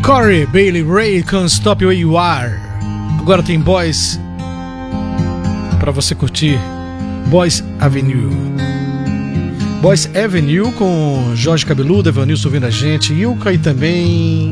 Corey Bailey Ray, Can't Stop Where You Are. Agora tem Boys pra você curtir. Boys Avenue. Boys Avenue com Jorge Cabeludo, Evanilson ouvindo a gente, Ilka e também